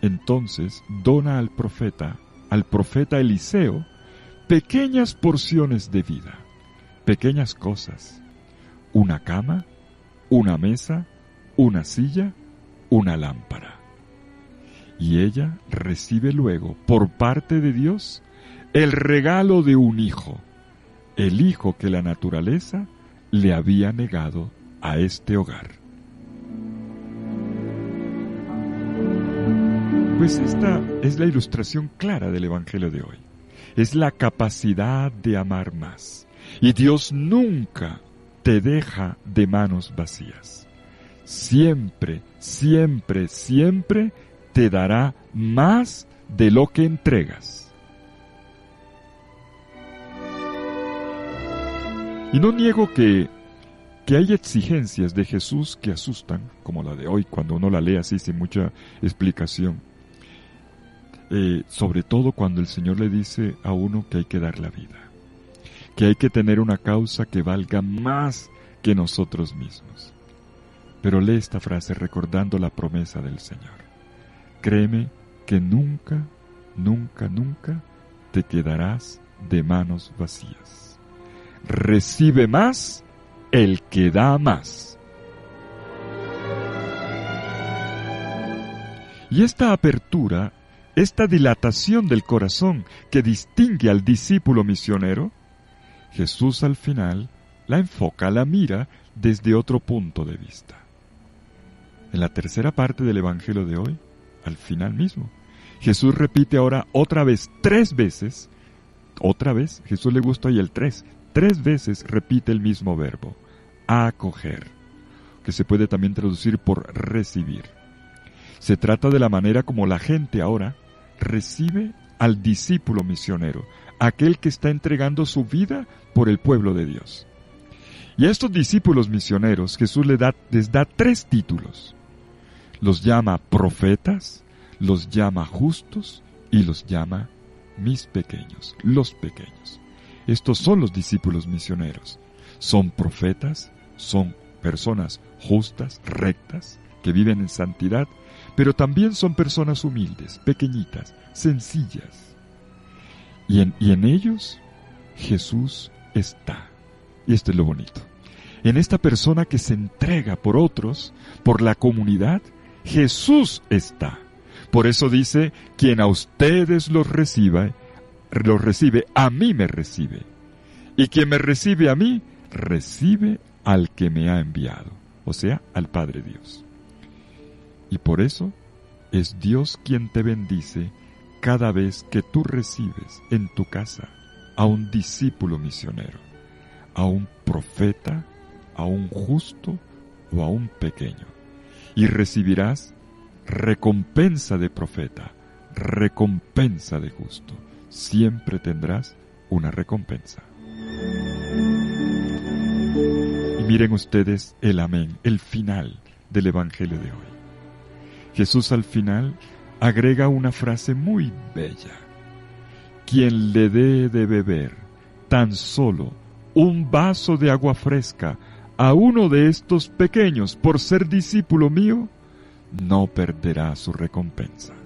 entonces dona al profeta Eliseo, pequeñas porciones de vida, pequeñas cosas: una cama, una mesa, una silla, una lámpara. Y ella recibe luego, por parte de Dios, el regalo de un hijo, el hijo que la naturaleza le había negado a este hogar. Pues esta es la ilustración clara del Evangelio de hoy. Es la capacidad de amar más. Y Dios nunca te deja de manos vacías. Siempre, siempre, siempre te dará más de lo que entregas. Y no niego que hay exigencias de Jesús que asustan, como la de hoy, cuando uno la lee así sin mucha explicación. Sobre todo cuando el Señor le dice a uno que hay que dar la vida, que hay que tener una causa que valga más que nosotros mismos. Pero lee esta frase recordando la promesa del Señor: créeme que nunca, nunca, nunca te quedarás de manos vacías. Recibe más el que da más. Y esta apertura, esta dilatación del corazón que distingue al discípulo misionero, Jesús al final la enfoca, la mira desde otro punto de vista. En la tercera parte del Evangelio de hoy, al final mismo, Jesús repite ahora otra vez, 3 veces, otra vez, Jesús le gusta ahí el 3 veces repite el mismo verbo: acoger, que se puede también traducir por recibir. Se trata de la manera como la gente ahora recibe al discípulo misionero, aquel que está entregando su vida por el pueblo de Dios. Y a estos discípulos misioneros Jesús les da 3 títulos. Los llama profetas, los llama justos y los llama mis pequeños, los pequeños. Estos son los discípulos misioneros. Son profetas, son personas justas, rectas, que viven en santidad, pero también son personas humildes, pequeñitas, sencillas. Y en ellos Jesús está. Y esto es lo bonito. En esta persona que se entrega por otros, por la comunidad, Jesús está. Por eso dice: quien a ustedes los recibe, a mí me recibe. Y quien me recibe a mí, recibe al que me ha enviado, o sea, al Padre Dios. Y por eso es Dios quien te bendice cada vez que tú recibes en tu casa a un discípulo misionero, a un profeta, a un justo o a un pequeño. Y recibirás recompensa de profeta, recompensa de justo. Siempre tendrás una recompensa. Y miren ustedes el amén, el final del Evangelio de hoy. Jesús al final agrega una frase muy bella: quien le dé de beber tan solo un vaso de agua fresca a uno de estos pequeños por ser discípulo mío, no perderá su recompensa.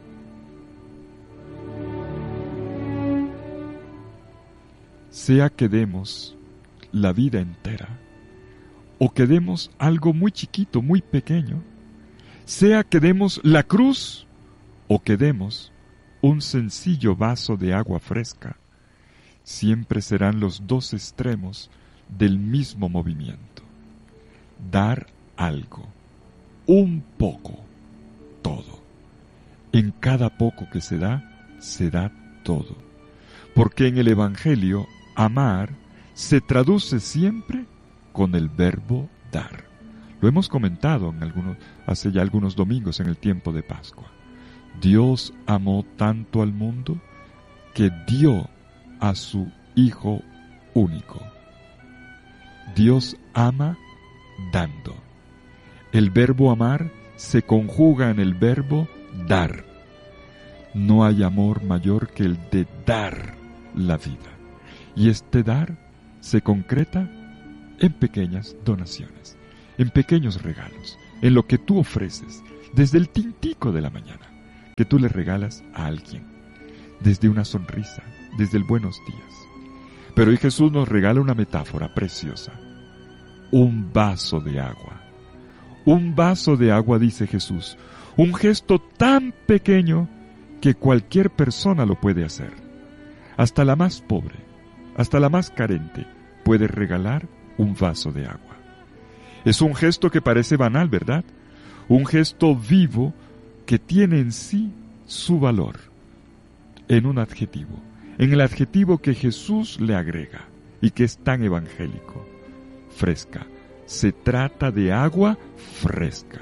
Sea que demos la vida entera, o que demos algo muy chiquito, muy pequeño, sea que demos la cruz, o que demos un sencillo vaso de agua fresca, siempre serán los 2 extremos del mismo movimiento: dar algo, un poco, todo. En cada poco que se da todo. Porque en el Evangelio, amar se traduce siempre con el verbo dar. Lo hemos comentado hace ya algunos domingos en el tiempo de Pascua. Dios amó tanto al mundo que dio a su Hijo único. Dios ama dando. El verbo amar se conjuga en el verbo dar. No hay amor mayor que el de dar la vida. Y este dar se concreta en pequeñas donaciones, en pequeños regalos, en lo que tú ofreces desde el tintico de la mañana. que tú le regalas a alguien, desde una sonrisa, desde el buenos días. Pero hoy Jesús nos regala una metáfora preciosa, un vaso de agua. Un vaso de agua, dice Jesús, un gesto tan pequeño que cualquier persona lo puede hacer. Hasta la más pobre, hasta la más carente, puede regalar un vaso de agua. Es un gesto que parece banal, ¿verdad? Un gesto vivo que tiene en sí su valor, en un adjetivo, en el adjetivo que Jesús le agrega y que es tan evangélico: fresca. Se trata de agua fresca.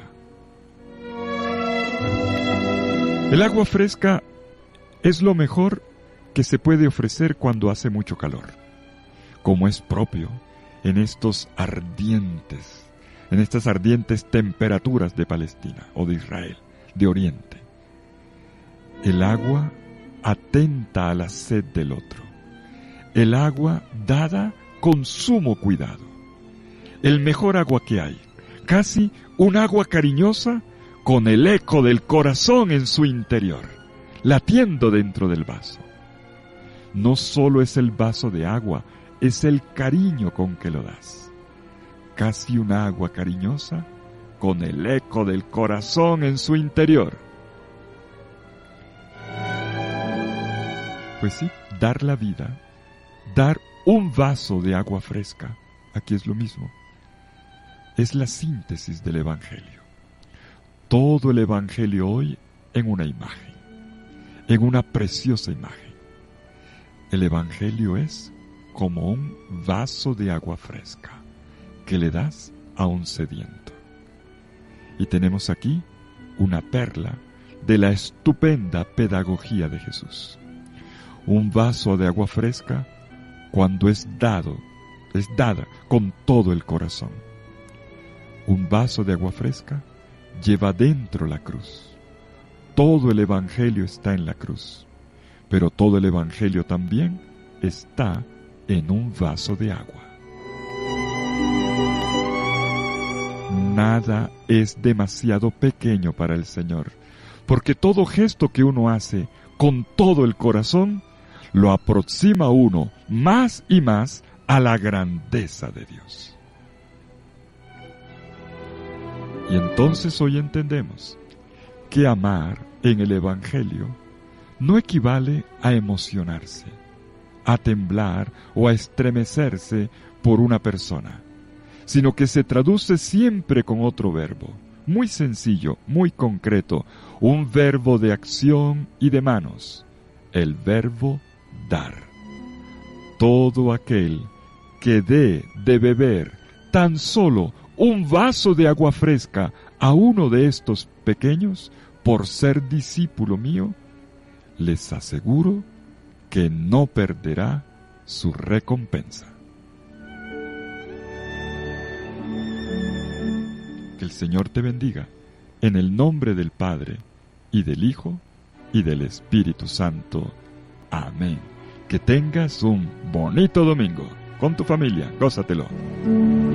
El agua fresca es lo mejor que se puede ofrecer cuando hace mucho calor, como es propio en estas ardientes temperaturas de Palestina o de Israel, de Oriente. El agua atenta a la sed del otro. El agua dada con sumo cuidado. El mejor agua que hay, casi un agua cariñosa con el eco del corazón en su interior, latiendo dentro del vaso. No solo es el vaso de agua, es el cariño con que lo das. Casi un agua cariñosa con el eco del corazón en su interior. Pues sí, dar la vida, dar un vaso de agua fresca, aquí es lo mismo. Es la síntesis del Evangelio. Todo el Evangelio hoy en una imagen, en una preciosa imagen. El Evangelio es como un vaso de agua fresca que le das a un sediento. Y tenemos aquí una perla de la estupenda pedagogía de Jesús. Un vaso de agua fresca, cuando es dada con todo el corazón. Un vaso de agua fresca lleva dentro la cruz. Todo el Evangelio está en la cruz, pero todo el Evangelio también está en un vaso de agua. Nada es demasiado pequeño para el Señor, porque todo gesto que uno hace con todo el corazón lo aproxima a uno más y más a la grandeza de Dios. Y entonces hoy entendemos que amar en el Evangelio no equivale a emocionarse, a temblar o a estremecerse por una persona, sino que se traduce siempre con otro verbo, muy sencillo, muy concreto, un verbo de acción y de manos, el verbo dar. Todo aquel que dé de beber tan solo un vaso de agua fresca a uno de estos pequeños, por ser discípulo mío, les aseguro que no perderá su recompensa. Que el Señor te bendiga, en el nombre del Padre, y del Hijo, y del Espíritu Santo. Amén. Que tengas un bonito domingo con tu familia, gózatelo.